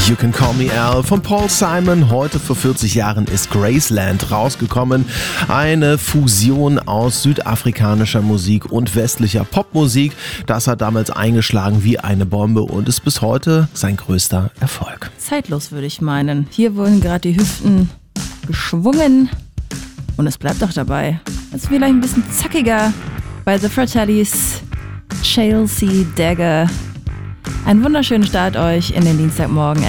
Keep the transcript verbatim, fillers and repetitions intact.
You Can Call Me Al von Paul Simon. Heute vor vierzig Jahren ist Graceland rausgekommen. Eine Fusion aus südafrikanischer Musik und westlicher Popmusik. Das hat damals eingeschlagen wie eine Bombe und ist bis heute sein größter Erfolg. Zeitlos, würde ich meinen. Hier wurden gerade die Hüften geschwungen und es bleibt auch dabei. Es ist vielleicht ein bisschen zackiger bei The Fratellis, Chelsea Dagger. Einen wunderschönen Start euch in den Dienstagmorgen.